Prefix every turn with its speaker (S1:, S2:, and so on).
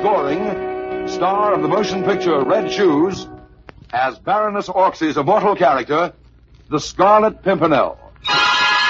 S1: Goring, star of the motion picture Red Shoes, as Baroness Orczy's immortal character, the Scarlet Pimpernel.